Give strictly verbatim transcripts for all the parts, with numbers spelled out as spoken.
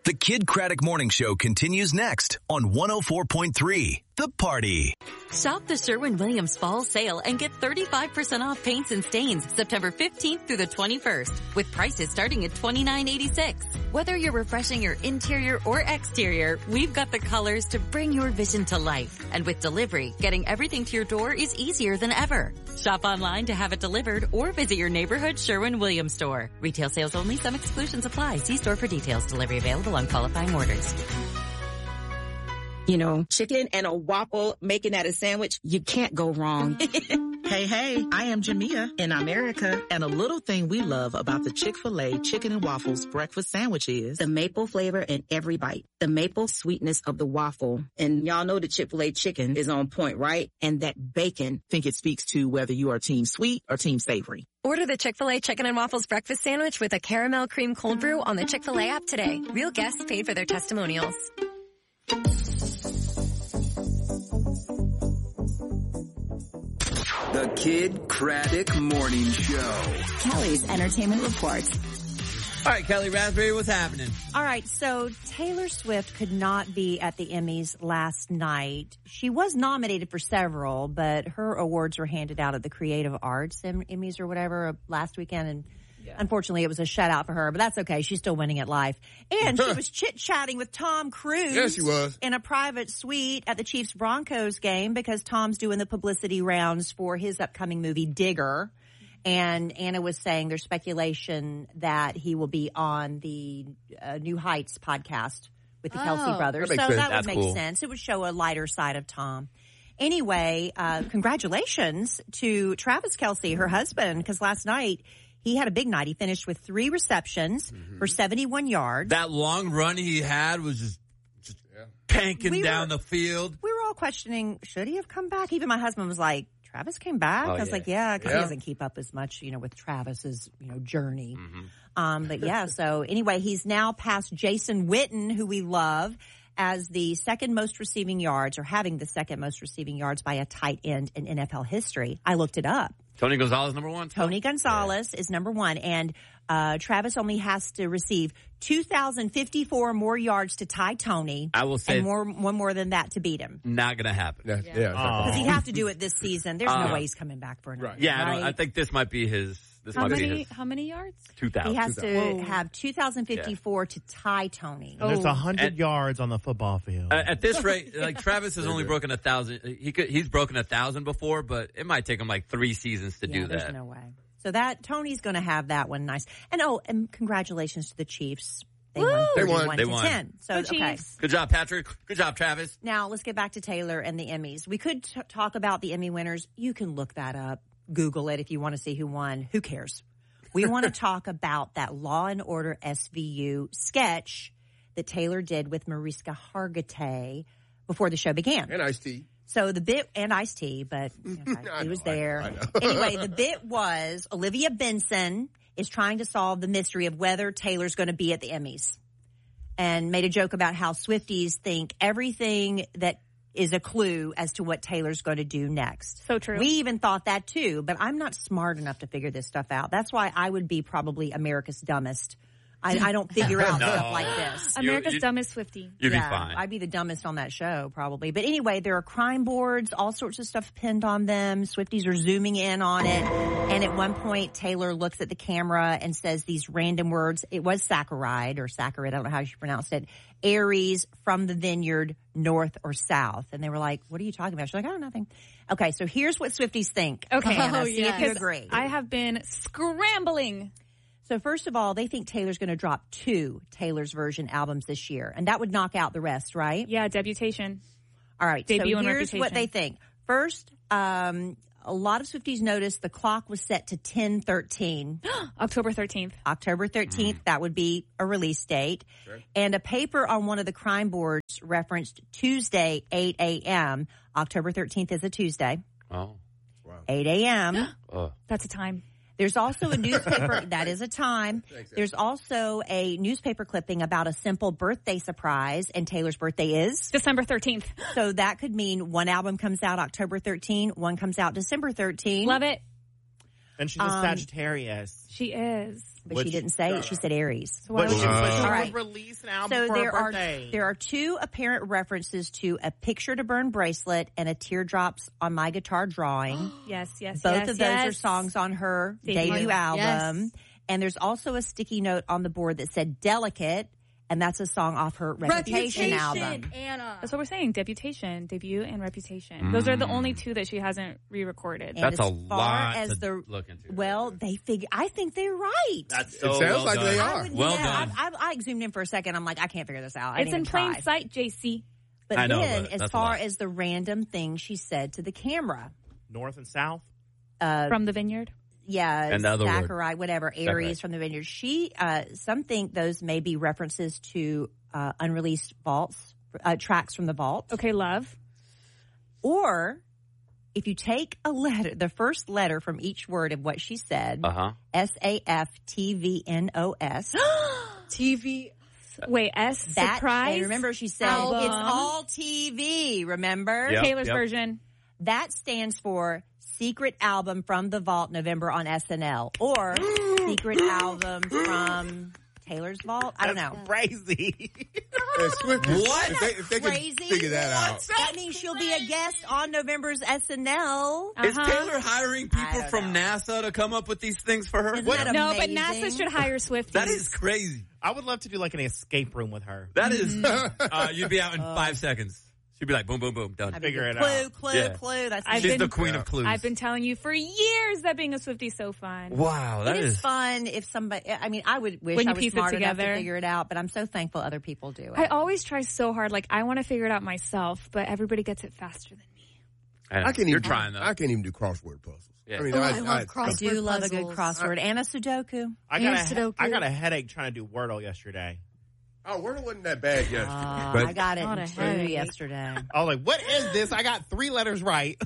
The Kid Craddock Morning Show continues next on one oh four point three The Party. Shop the Sherwin-Williams Fall Sale and get thirty-five percent off paints and stains September fifteenth through the twenty-first with prices starting at twenty-nine eighty-six. Whether you're refreshing your interior or exterior, we've got the colors to bring your vision to life. And with delivery, getting everything to your door is easier than ever. Shop online to have it delivered or visit your neighborhood Sherwin-Williams store. Retail sales only. Some exclusions apply. See store for details. Delivery available on qualifying orders. You know, chicken and a waffle, making that a sandwich, you can't go wrong. Hey, hey, I am Jamia in America, and a little thing we love about the Chick-fil-A Chicken and Waffles breakfast sandwich is the maple flavor in every bite, the maple sweetness of the waffle. And y'all know the Chick-fil-A chicken is on point, right? And that bacon. I think it speaks to whether you are team sweet or team savory. Order the Chick-fil-A Chicken and Waffles breakfast sandwich with a caramel cream cold brew on the Chick-fil-A app today. Real guests paid for their testimonials. The Kid Craddock Morning Show. Kelly's Entertainment Report. All right, Kelly Raspberry, what's happening? All right, so Taylor Swift could not be at the Emmys last night. She was nominated for several, but her awards were handed out at the Creative Arts Emmys or whatever last weekend, and yeah. Unfortunately, it was a shutout for her, but that's okay. She's still winning at life. And she was chit-chatting with Tom Cruise. Yes, she was. In a private suite at the Chiefs-Broncos game because Tom's doing the publicity rounds for his upcoming movie, Digger. And Anna was saying there's speculation that he will be on the uh, New Heights podcast with the oh, Kelsey brothers. That so sense. that That's would make cool. sense. It would show a lighter side of Tom. Anyway, uh, congratulations to Travis Kelce, her husband, because last night he had a big night. He finished with three receptions mm-hmm. for seventy-one yards. That long run he had was just, just yeah. tanking we down were, the field. We were all questioning, should he have come back? Even my husband was like, Travis came back? Oh, I was yeah. like, yeah, because yeah. he doesn't keep up as much, you know, with Travis's, you know, journey. Mm-hmm. Um, but yeah, so anyway, he's now passed Jason Witten, who we love, as the second most receiving yards, or having the second most receiving yards by a tight end in N F L history. I looked it up. Tony Gonzalez, number one? Tony Gonzalez yeah. is number one. And uh, Travis only has to receive two thousand fifty-four more yards to tie Tony. I will say. And more, one more than that to beat him. Not going to happen. Yeah, Because yeah, he'd have to do it this season. There's uh, no way he's coming back for another. Right. Yeah, right? I, don't, I think this might be his. This How might many? be his. How many yards? two thousand. He has two to thousand. have two thousand fifty-four yeah. to tie Tony. And there's Oh. one hundred And- yards on the football field. Uh, at this rate, like Travis has only broken a thousand. He could, he's broken a thousand before, but it might take him like three seasons to yeah, do there's that. no way. So that Tony's going to have that one nice. And oh, and congratulations to the Chiefs. They Woo! won They won. thirty-one They to won. ten. So Go okay. Chiefs. Good job, Patrick. Good job, Travis. Now let's get back to Taylor and the Emmys. We could t- talk about the Emmy winners. You can look that up, Google it if you want to see who won. Who cares? We want to talk about that Law and Order S V U sketch that Taylor did with Mariska Hargitay before the show began. And Ice-T. So the bit, and Ice-T, but okay, I he was know, I there. know, I know. Anyway, the bit was Olivia Benson is trying to solve the mystery of whether Taylor's going to be at the Emmys, and made a joke about how Swifties think everything that is a clue as to what Taylor's going to do next. So true. We even thought that too, but I'm not smart enough to figure this stuff out. That's why I would be probably America's dumbest. I, I don't figure out No. stuff like this. America's you- dumbest Swiftie. You'd yeah, be fine. I'd be the dumbest on that show, probably. But anyway, there are crime boards, all sorts of stuff pinned on them. Swifties are zooming in on it. And at one point, Taylor looks at the camera and says these random words. It was saccharide or saccharide. I don't know how she pronounced it. Aries, from the vineyard, north or south. And they were like, what are you talking about? She's like, oh, nothing. Okay, so here's what Swifties think. Okay. Hannah, Oh, see yeah. if you 'Cause agree. I have been scrambling. So first of all, they think Taylor's going to drop two Taylor's version albums this year. And that would knock out the rest, right? Yeah, debutation. All right. Debut so and here's Reputation. what they think. First, um, a lot of Swifties noticed the clock was set to ten thirteen. October thirteenth. October thirteenth, that would be a release date. Sure. And a paper on one of the crime boards referenced Tuesday, eight a.m. October thirteenth is a Tuesday. Oh. Wow. eight a.m. Oh. That's a time. There's also a newspaper, that is a time. Thanks, There's also a newspaper clipping about a simple birthday surprise, and Taylor's birthday is? December thirteenth. So that could mean one album comes out October thirteenth, one comes out December thirteenth. Love it. And she's a Um, Sagittarius. She is. But Which- she didn't say it. She said Aries. So why But would she, you- but she All would right. release an album So for there her are birthday. there are two apparent references to a picture to burn bracelet and a teardrops on my guitar drawing. Yes, yes, Both yes, of those yes. are songs on her Debut. debut album. Yes. And there's also a sticky note on the board that said Delicate, and that's a song off her Reputation, album. Anna. That's what we're saying. Debutation, debut, and Reputation. Those are the only two that she hasn't re-recorded. And That's as a far lot as to the, look into. Well, they figure. I think they're right. That's It so sounds well like done. they I are. would, Well you know, done. I, I, I zoomed in for a second. I'm like, I can't figure this out. I It's didn't in even plain try. sight, J C. But I know, then, but as that's a far lot. as the random thing she said to the camera, North and South. uh, From the Vineyard. yeah, And the other word. Zachariah, whatever, Aries from the Vineyard. She, uh, some think those may be references to uh, unreleased vaults, uh, tracks from the vault. Okay, love. Or if you take a letter, the first letter from each word of what she said, Uh huh. S A F T V N O S. T V. Wait, S, That, surprise? and remember she said, Album. it's all T V, remember? Yep, Taylor's yep. version. That stands for Secret Album from the Vault November on S N L. Or Secret Album from Taylor's Vault. I don't know. Crazy. And Swift, What? If they, if they Crazy. can figure that out. That means she'll be a guest on November's S N L. Is Uh-huh. Taylor hiring I people don't from know. NASA to come up with these things for her? Isn't What? that No, but amazing? NASA should hire Swifties. That is crazy. I would love to do like an escape room with her. That is. uh, you'd be out in five seconds. She'd be like, boom, boom, boom, done. I'd be Figure good. it clue, out. Clue, Yeah. clue, That's I've She's been- the queen Yeah. of clues. I've been telling you for years that being a Swiftie is so fun. Wow, that It is is. fun if somebody. I mean, I would wish When you I was piece it smart enough to together. figure it out, but I'm so thankful other people do it. I always try so hard. Like, I want to figure it out myself, but everybody gets it faster than me. I know. I can't You're even, trying though. I can't even do crossword puzzles. Yeah. I mean, Oh, I, I love I, I crossword do love a good puzzles. crossword and a Sudoku. I got, And a, Sudoku. I got a headache trying to do Wordle yesterday. oh, Wordle wasn't that bad yesterday. Uh, but I got it Not in a two headache. yesterday. I was like, what is this? I got three letters right.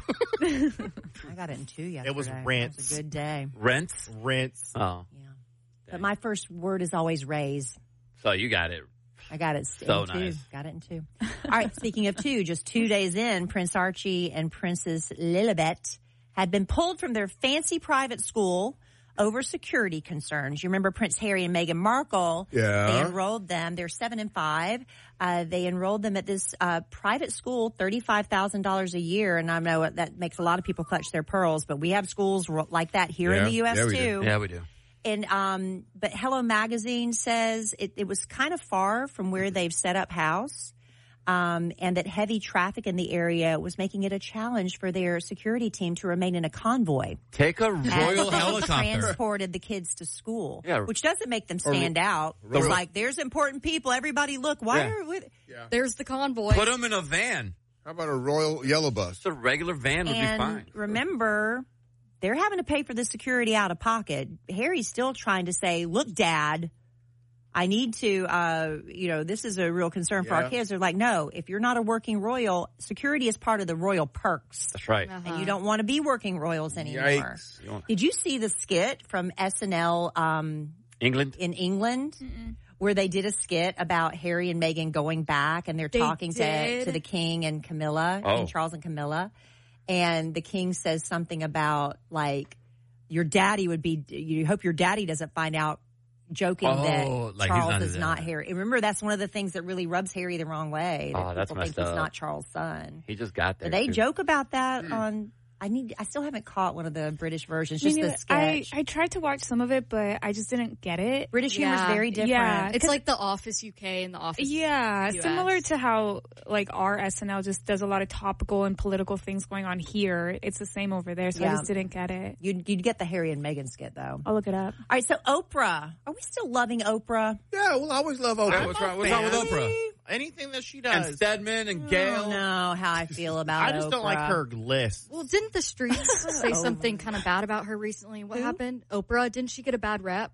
I got it in two yesterday. It was It rinse. was a good day. Rents? Rinse. Oh. Yeah. But my first word is always raise. So you got it. I got it So in two. nice. Got it in two. All right. Speaking of two, just two days in, Prince Archie and Princess Lilibet had been pulled from their fancy private school over security concerns. You remember Prince Harry and Meghan Markle? Yeah. They enrolled them. They're seven and five. Uh, they enrolled them at this uh, private school, thirty-five thousand dollars a year. And I know that makes a lot of people clutch their pearls, but we have schools like that here in Yeah. the U S Yeah, we too. do. Yeah, we do. And um, but Hello Magazine says it, it was kind of far from where they've set up house, um, and that heavy traffic in the area was making it a challenge for their security team to remain in a convoy. Take a as royal they helicopter. transported the kids to school, Yeah. which doesn't make them stand out. It's royal- like there's important people. Everybody, look. Why Yeah. are we? There's the convoy. Put them in a van. How about a royal yellow bus? Just a regular van would be And fine. remember, they're having to pay for the security out of pocket. Harry's still trying to say, look, Dad, I need to, uh, you know, this is a real concern for Yeah. our kids. They're like, no, if you're not a working royal, security is part of the royal perks. That's right. And you don't want to be working royals anymore. Yikes. You want- Did you see the skit from S N L um, England? in England? Where they did a skit about Harry and Meghan going back and they're They talking to, did? to the king and Camilla, Oh. and Charles and Camilla. And the king says something about, like, your daddy would be, you hope your daddy doesn't find out, joking Oh, that like he's Charles not is his not dad. Harry. And remember, that's one of the things that really rubs Harry the wrong way. That Oh, that's people think messed he's up. not Charles' son. He just got there. But they too. joke about that on, I need, I still haven't caught one of the British versions, Me just the neither. I, sketch. I tried to watch some of it, but I just didn't get it. British humor is Yeah. very different. Yeah. It's like The Office U K and The Office. Yeah, U S. similar to how like our S N L just does a lot of topical and political things going on here. It's the same over there, so Yeah. I just didn't get it. You'd, you'd get the Harry and Meghan skit, though. I'll look it up. All right, so Oprah. Are we still loving Oprah? Yeah, well, I always love Yeah, Oprah. what's wrong, what's wrong with Oprah? Anything that she And does. Stedman and I Gail. don't know how I feel about I just don't like Oprah. her list. Well, didn't the streets say something kind of bad about her recently? What happened? Oprah, didn't she get a bad rap?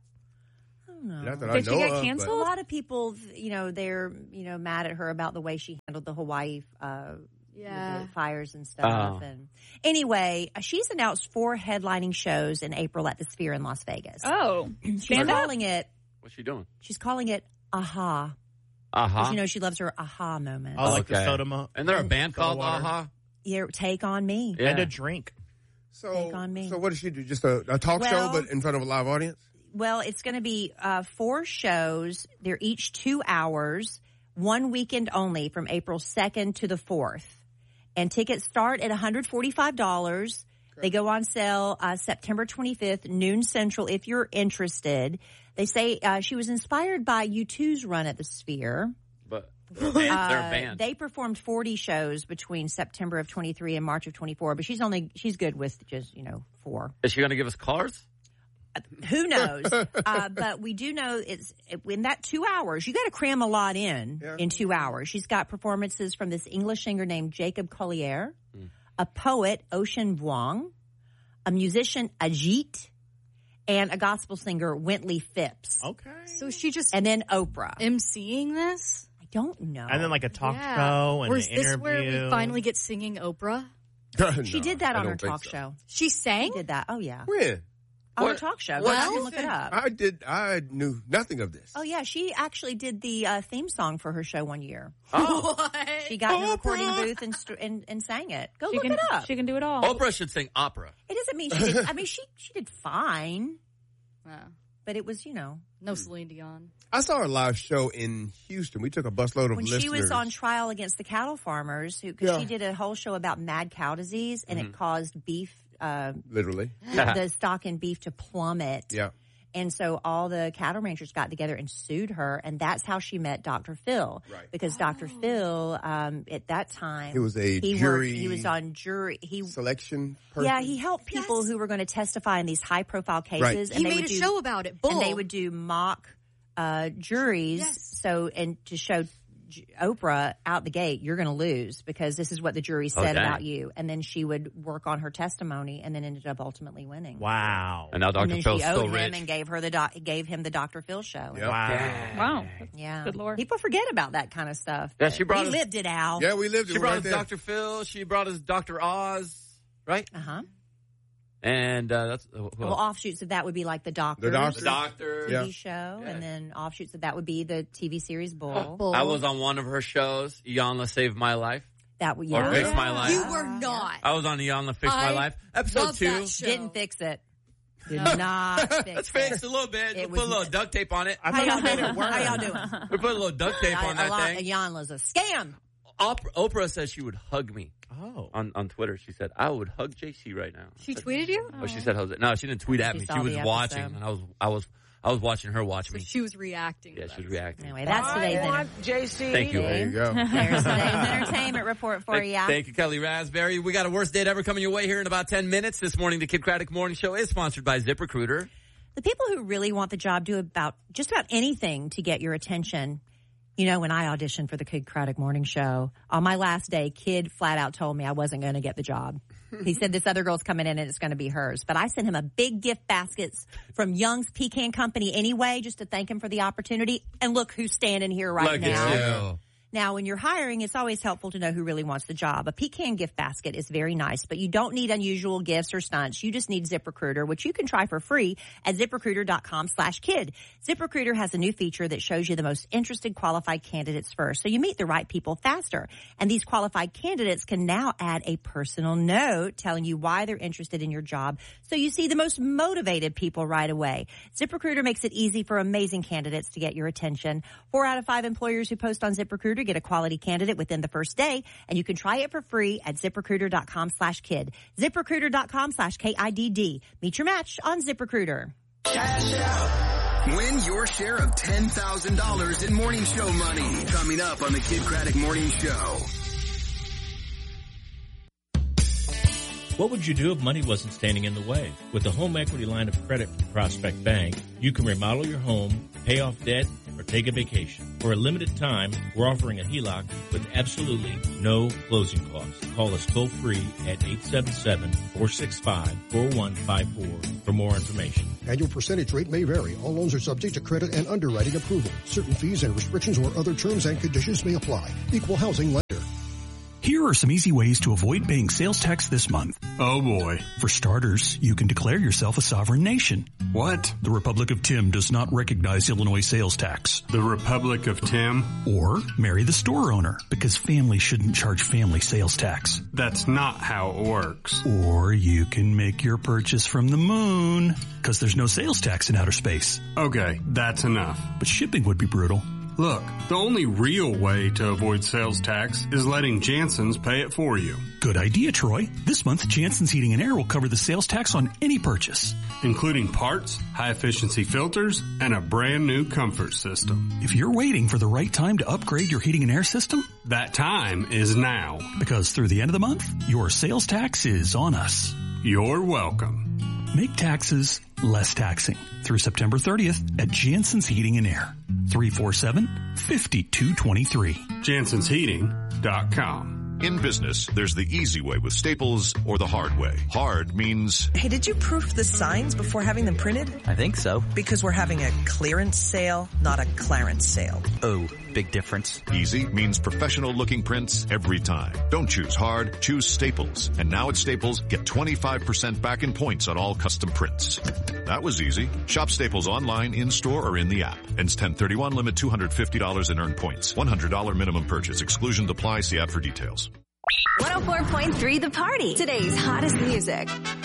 I don't know. Not that I Did she know get of, canceled? A lot of people, you know, they're, you know, mad at her about the way she handled the Hawaii uh, Yeah. the fires and stuff. Oh. And anyway, uh, she's announced four headlining shows in April at the Sphere in Las Vegas. Oh, she's stand up. calling it. What's she doing? She's calling it Aha. Uh-huh. Because, you know, she loves her aha moment. I like the Okay. soda mo- And they're a band soda called water. Aha. Yeah, take on me. Yeah. And a drink. So, take on me. So what does she do? Just a, a talk Well- show, but in front of a live audience? Well, it's going to be uh, four shows. They're each two hours, one weekend only from April second to the fourth. And tickets start at one hundred forty-five dollars. They go on sale uh, September twenty-fifth, noon central, if you're interested. They say uh, she was inspired by U two's run at the Sphere. But they're a band. They're a Uh, band. They performed forty shows between September of twenty-three and March of twenty-four, but she's only, she's good with just, you know, four. Is she going to give us cars? Who knows? uh, but we do know it's in that two hours, you got to cram a lot in Yeah. in two hours. She's got performances from this English singer named Jacob Collier, mm. a poet, Ocean Vuong, a musician, Ajit, and a gospel singer, Wintley Phipps. Okay. So she just And then Oprah. emceeing this? I don't know. And then like a talk Yeah. show and Or an is this interview. where we finally get singing Oprah? She did that I on her don't think talk so. show. She sang? She did that. Oh, yeah. When? On her What- talk show. what Go back she and look it said? up. I did. I knew nothing of this. Oh, yeah. She actually did the uh, theme song for her show one year. Oh. What? She got in the Oprah. recording booth and, st- and and sang it. Go She look can, it up. she can do it all. Oprah should sing opera. It doesn't mean she did. I mean, she she did fine, Oh, but it was, you know, no Celine Dion. I saw her live show in Houston. We took a busload of when listeners. she was on trial against the cattle farmers, who because Yeah. she did a whole show about mad cow disease, and Mm-hmm. it caused beef, uh, Literally. the, the stock in beef to plummet. Yeah. And so all the cattle ranchers got together and sued her, and that's how she met Doctor Phil. Right. Because Doctor Phil, um, at that time, He was a he jury worked, he was on jury. He Selection person. yeah, he helped people who were going to testify in these high profile cases. Right. And He they made would a do, show about it. Bull. and they would do mock uh, juries. Yes. So and to show J- Oprah out the gate, you're going to lose because this is what the jury said dang. about you. And then she would work on her testimony, and then ended up ultimately winning. Wow. And now And Doctor then Phil's she owed so him rich. and gave her the doc- gave him the Doctor Phil show. Yep. Wow. Wow. Yeah, Good Lord. People forget about that kind of stuff. Yeah, she brought we us- lived it out. Yeah, we lived it She brought right us there. Doctor Phil. She brought us Doctor Oz, right? Uh huh. And uh, that's uh, Well, offshoots of that would be like the Doctor. The Doctor. the Doctor. T V Yeah. show, Yeah. and then offshoots of that would be the T V series Bull. Bull. I was on one of her shows. Iyanla saved my life. That would Or yeah. fix my life. You were not. I was on Iyanla fix my I life. Episode love two. that show. Didn't fix it. Did not fix Let's it. fix it a little bit. It We put a was- little duct tape on it. I How thought y'all you made doing? it work. How y'all doing? We put a little duct tape on a that lot, thing. Iyanla's a scam. Oprah, Oprah said she would hug me Oh. on, on Twitter. She said, I would hug J C right now. She tweeted you? Oh, she said, Jose. No, she didn't tweet at She me. saw She was the watching, episode. and I was, I was, I was watching her watch So me. she was reacting. to Yeah, that. she was reacting. Anyway, that's today's enter- J C. Thank you. There you go. there's today's entertainment report for Thank, you. thank you, Kelly Raspberry. We got a worst date ever coming your way here in about ten minutes. This morning, the Kid Craddock Morning Show is sponsored by ZipRecruiter. The people who really want the job do about just about anything to get your attention. You know, when I auditioned for the Kid Craddock Morning Show, on my last day, Kid flat out told me I wasn't going to get the job. He said, this other girl's coming in and it's going to be hers. But I sent him a big gift baskets from Young's Pecan Company anyway, just to thank him for the opportunity. And look who's standing here right Look now. at you. Now, when you're hiring, it's always helpful to know who really wants the job. A pecan gift basket is very nice, but you don't need unusual gifts or stunts. You just need ZipRecruiter, which you can try for free at ZipRecruiter.com slash kid. ZipRecruiter has a new feature that shows you the most interested qualified candidates first, so you meet the right people faster. And these qualified candidates can now add a personal note telling you why they're interested in your job, so you see the most motivated people right away. ZipRecruiter makes it easy for amazing candidates to get your attention. Four out of five employers who post on ZipRecruiter get a quality candidate within the first day, and you can try it for free at ZipRecruiter.com slash kid. ZipRecruiter.com slash K I D D. Meet your match on ZipRecruiter. Win your share of ten thousand dollars in morning show money. Coming up on the Kid Craddock Morning Show. What would you do if money wasn't standing in the way? With the home equity line of credit from Prospect Bank, you can remodel your home, pay off debt, or take a vacation. For a limited time, we're offering a H E L O C with absolutely no closing costs. Call us toll free at eight seven seven, four six five, four one five four for more information. Annual percentage rate may vary. All loans are subject to credit and underwriting approval. Certain fees and restrictions or other terms and conditions may apply. Equal housing lender. Here are some easy ways to avoid paying sales tax this month. Oh boy. For starters, you can declare yourself a sovereign nation. What? The Republic of Tim does not recognize Illinois sales tax. The Republic of Tim? Or marry the store owner, because family shouldn't charge family sales tax. That's not how it works. Or you can make your purchase from the moon, because there's no sales tax in outer space. Okay, that's enough. But shipping would be brutal. Look, the only real way to avoid sales tax is letting Jansen's pay it for you. Good idea, Troy. This month, Jansen's Heating and Air will cover the sales tax on any purchase, including parts, high-efficiency filters, and a brand new comfort system. If you're waiting for the right time to upgrade your heating and air system, that time is now. Because through the end of the month, your sales tax is on us. You're welcome. Make taxes less taxing through September thirtieth at Jansen's Heating and Air. three four seven, five two two three. Jansons Heating dot com. In business, there's the easy way with Staples or the hard way. Hard means... Hey, did you proof the signs before having them printed? I think so. Because we're having a clearance sale, not a clarence sale. Oh, big difference. Easy means professional-looking prints every time. Don't choose hard, choose Staples. And now at Staples, get twenty-five percent back in points on all custom prints. That was easy. Shop Staples online, in-store, or in the app. Ends ten thirty-one, limit two hundred fifty dollars in earned points. one hundred dollars minimum purchase. Exclusions apply. See app for details. one oh four point three The Party. Today's hottest music.